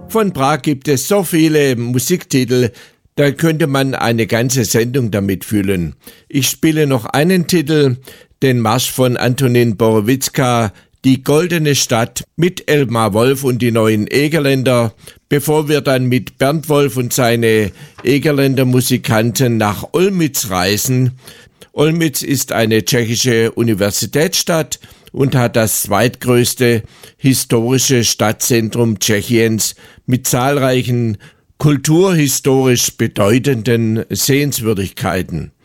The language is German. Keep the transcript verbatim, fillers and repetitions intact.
Von Prag gibt es so viele Musiktitel, da könnte man eine ganze Sendung damit füllen. Ich spiele noch einen Titel, den Marsch von Antonin Borowitzka, Die goldene Stadt, mit Elmar Wolf und die neuen Egerländer, bevor wir dann mit Bernd Wolf und seine Egerländer Musikanten nach Olmütz reisen. Olmütz ist eine tschechische Universitätsstadt und hat das zweitgrößte historische Stadtzentrum Tschechiens mit zahlreichen kulturhistorisch bedeutenden Sehenswürdigkeiten.